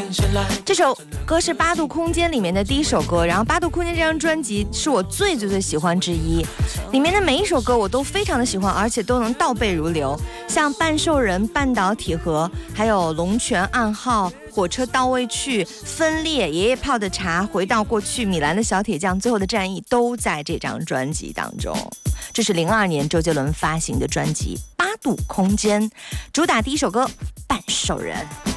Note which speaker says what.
Speaker 1: 这首歌是八度空间里面的第一首歌，然后八度空间这张专辑是我最喜欢之一，里面的每一首歌我都非常的喜欢，而且都能倒背如流，像半兽人、半岛铁盒，还有龙泉暗号、火车到位去、分裂、爷爷泡的茶、回到过去、米兰的小铁匠、最后的战役都在这张专辑当中。这是02年周杰伦发行的专辑《八度空间》，主打第一首歌《半兽人》。